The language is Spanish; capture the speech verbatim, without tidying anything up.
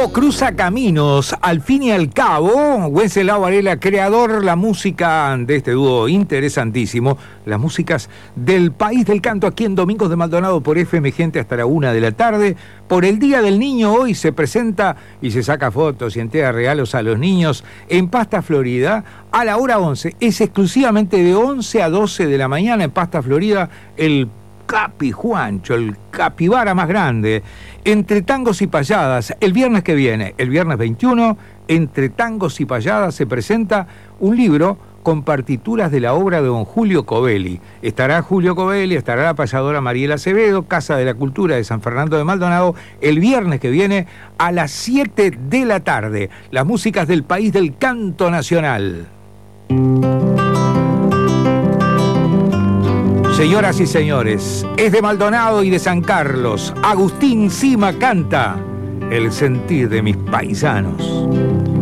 dúo cruza caminos, al fin y al cabo. Wenceslao Varela, creador, la música de este dúo interesantísimo, las músicas del País del Canto, aquí en Domingos de Maldonado por F M Gente hasta la una de la tarde. Por el Día del Niño hoy se presenta y se saca fotos y entrega regalos a los niños en Pasta Florida a la hora once. Es exclusivamente de once a doce de la mañana en Pasta Florida, el Capi Juancho, el capibara más grande. Entre tangos y payadas, el viernes que viene, el viernes veintiuno, entre tangos y payadas se presenta un libro con partituras de la obra de don Julio Covelli. Estará Julio Covelli, estará la payadora Mariela Acevedo, Casa de la Cultura de San Fernando de Maldonado, el viernes que viene a las siete de la tarde. Las músicas del País del Canto Nacional. Señoras y señores, es de Maldonado y de San Carlos. Agustín Sima canta El sentir de mis paisanos.